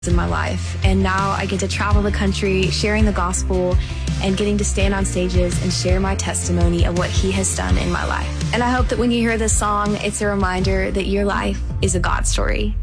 in my life. And now I get to travel the country, sharing the gospel and getting to stand on stages and share my testimony of what he has done in my life. And I hope that when you hear this song, it's a reminder that your life is a God story.